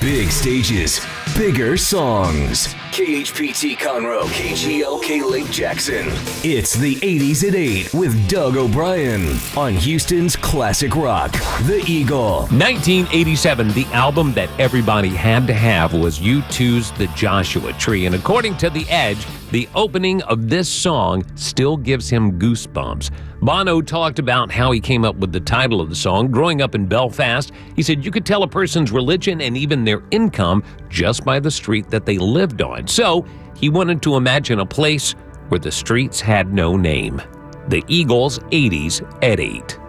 Big stages, bigger songs. KHPT Conroe, KGLK Lake Jackson. It's the 80s at 8 with Doug O'Brien on Houston's Classic Rock, The Eagle. 1987, the album that everybody had to have was U2's The Joshua Tree. And according to The Edge, the opening of this song still gives him goosebumps. Bono talked about how he came up with the title of the song. Growing up in Belfast, he said you could tell a person's religion and even their income just by the street that they lived on. So he wanted to imagine a place where the streets had no name. The Eagles, 80s at 8.